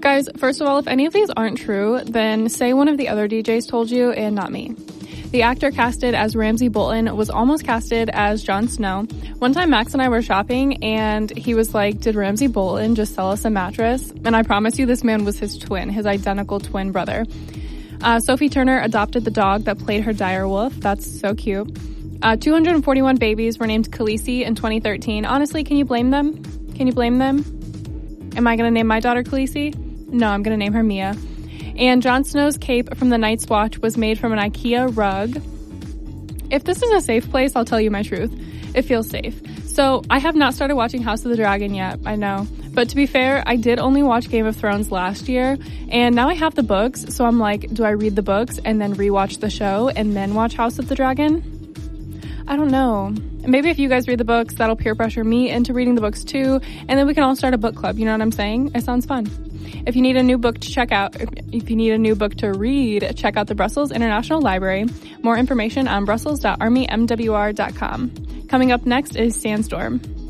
Guys, first of all, if any of these aren't true, then say one of the other DJs told you and not me. The actor casted as Ramsay Bolton was almost casted as Jon Snow. One time Max and I were shopping and he was like, did Ramsay Bolton just sell us a mattress? And I promise you this man was his twin, his identical twin brother. Sophie Turner adopted the dog that played her dire wolf. That's so cute. 241 babies were named Khaleesi in 2013. Honestly, can you blame them? Can you blame them? Am I going to name my daughter Khaleesi? No, I'm going to name her Mia. And Jon Snow's cape from the Night's Watch was made from an IKEA rug. If this is a safe place, I'll tell you my truth. It feels safe. So I have not started watching House of the Dragon yet, I know. But to be fair, I did only watch Game of Thrones last year, and now I have the books, so I'm like, do I read the books and then rewatch the show and then watch House of the Dragon? I don't know. Maybe if you guys read the books, that'll peer pressure me into reading the books too, and then we can all start a book club, you know what I'm saying? It sounds fun. If you need a new book to check out, if you need a new book to read, check out the Brussels International Library. More information on brussels.armymwr.com. Coming up next is Sandstorm.